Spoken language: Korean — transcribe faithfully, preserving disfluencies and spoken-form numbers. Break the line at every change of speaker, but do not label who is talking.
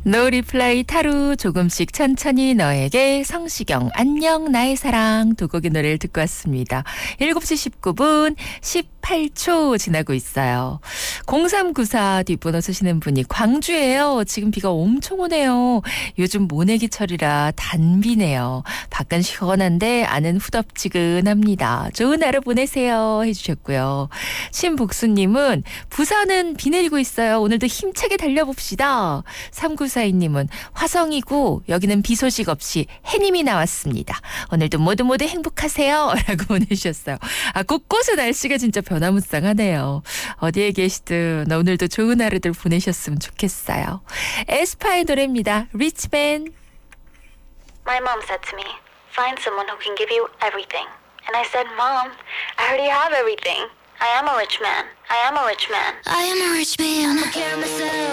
노 리플라이 타루 조금씩 천천히 너에게 성시경 안녕 나의 사랑 두 곡의 노래를 듣고 왔습니다. 일곱 시 십구 분 십팔 초 지나고 있어요. 공삼구사 뒷번호 쓰시는 분이 광주예요. 지금 비가 엄청 오네요. 요즘 모내기철이라 단비네요. 밖은 시원한데 안은 후덥지근합니다. 좋은 하루 보내세요 해주셨고요. 신복수님은 부산은 비 내리고 있어요. 오늘도 힘차게 달려봅시다. 삼구사이님은 화성이고 여기는 비 소식 없이 해님이 나왔습니다. 오늘도 모두 모두 행복하세요 라고 보내주셨어요. 아, 곳곳의 날씨가 진짜 변화무쌍하네요. 어디에 계시든 오늘도 좋은 하루들 보내셨으면 좋겠어요. 에스파의 노래입니다. Richman.
My mom said to me, find someone who can give you everything. And I said, Mom, I already have everything. I am a rich man. I am a rich man.
I am a rich man. I care myself.